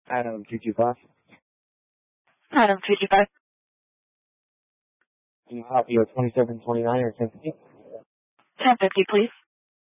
Adam 225. Adam 225. Can you copy 2729 or 1050? 1050, please.